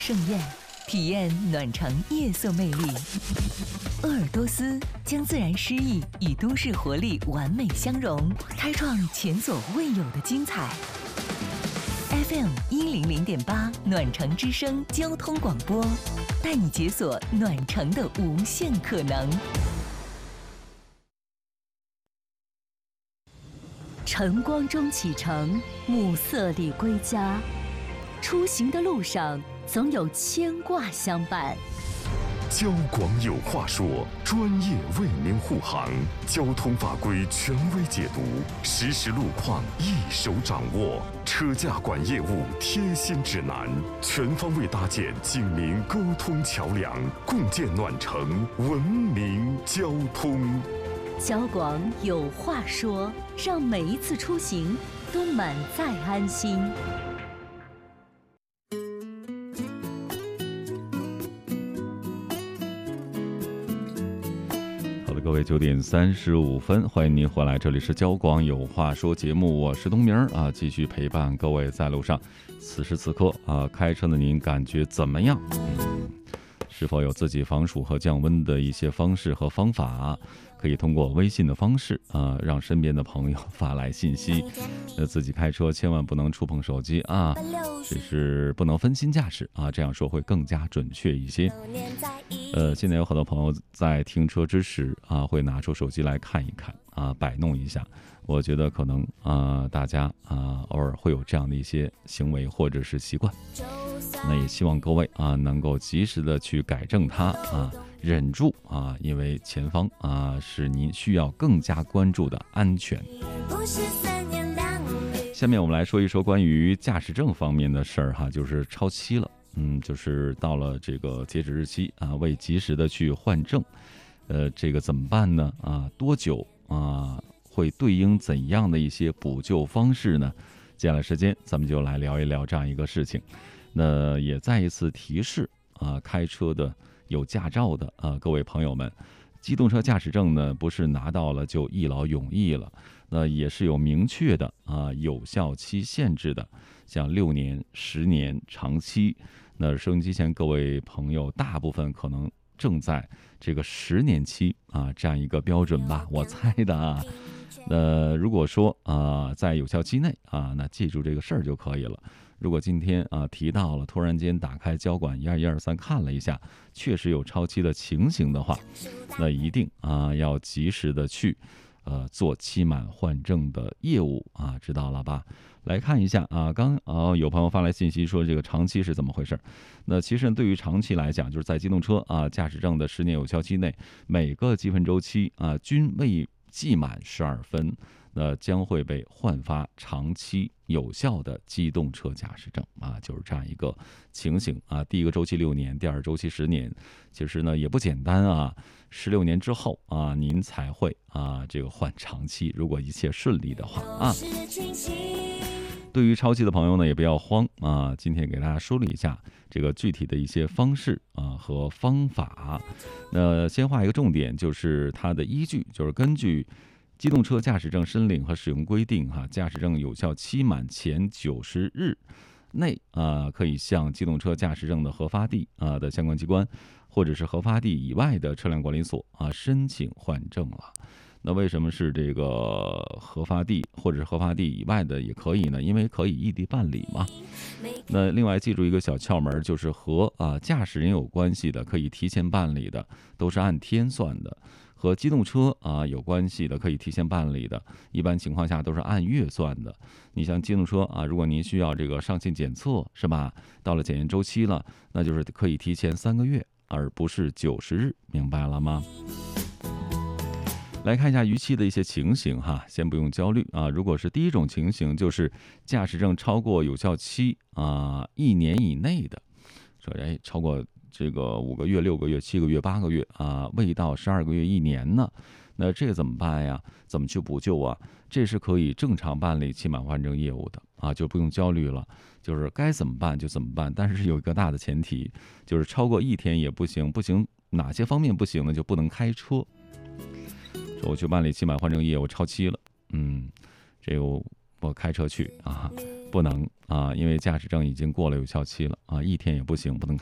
盛宴，体验暖城夜色魅力。鄂尔多斯将自然诗意与都市活力完美相融，开创前所未有的精彩。FM 100.8暖城之声交通广播，带你解锁暖城的无限可能。晨光中启程，暮色里归家。出行的路上，总有牵挂相伴。 交广有话说，专业为您护航，交通法规权威解读，实时路况一手掌握，车驾管业务贴心指南，全方位搭建警民沟通桥梁，共建暖城文明交通。 交广有话说，让每一次出行都满载安心。 各位9点35分，欢迎您回来，这里是交广有话说节目，我是东明啊，继续陪伴各位在路上。此时此刻啊，开车的您感觉怎么样？是否有自己防暑和降温的一些方式和方法？可以通过微信的方式让身边的朋友发来信息。自己开车千万不能触碰手机啊，只是不能分心驾驶啊，这样说会更加准确一些。现在有很多朋友在停车之时会拿出手机来看一看摆弄一下。我觉得可能大家偶尔会有这样的一些行为或者是习惯，那也希望各位能够及时的去改正它忍住因为前方是您需要更加关注的安全。下面我们来说一说关于驾驶证方面的事儿就是超期了。就是到了这个截止日期未及时的去换证，这个怎么办呢？多久会对应怎样的一些补救方式呢？接下来时间咱们就来聊一聊这样一个事情。那也再一次提示开车的有驾照的各位朋友们，机动车驾驶证呢不是拿到了就一劳永逸了，那也是有明确的有效期限制的，像6年、10年、长期。那收音机前各位朋友大部分可能正在这个10年期这样一个标准吧，我猜的那如果说在有效期内那记住这个事儿就可以了。如果今天提到了，突然间打开交管12123看了一下，确实有超期的情形的话，那一定要及时的去做期满换证的业务知道了吧？来看一下刚有朋友发来信息说这个长期是怎么回事。那其实对于长期来讲，就是在机动车驾驶证的10年有效期内，每个积分周期均未记满12分，那将会被换发长期有效的机动车驾驶证就是这样一个情形第一个周期6年，第二周期10年，其实呢也不简单16年之后您才会这个换长期，如果一切顺利的话对于超期的朋友呢，也不要慌今天给大家梳理一下这个具体的一些方式和方法。那先画一个重点，就是它的依据，就是根据机动车驾驶证申领和使用规定驾驶证有效期满前90日内可以向机动车驾驶证的核发地的相关机关，或者是核发地以外的车辆管理所申请换证了。那为什么是这个核发地或者是核发地以外的也可以呢？因为可以异地办理嘛。那另外记住一个小窍门，就是和驾驶人有关系的可以提前办理的都是按天算的，和机动车有关系的可以提前办理的一般情况下都是按月算的。你像机动车如果您需要这个上线检测是吧，到了检验周期了，那就是可以提前3个月而不是90日，明白了吗？来看一下逾期的一些情形先不用焦虑如果是第一种情形，就是驾驶证超过有效期1年以内的，说超过这个5个月、6个月、7个月、8个月未到12个月、1年呢，那这个怎么办呀？怎么去补救这是可以正常办理期满换证业务的就不用焦虑了，就是该怎么办就怎么办。但是有一个大的前提，就是超过1天也不行，哪些方面不行呢？就不能开车。说我去办理期满换证业务超期了，这个我开车去不能啊，因为驾驶证已经过了有效期了啊，1天也不行，不能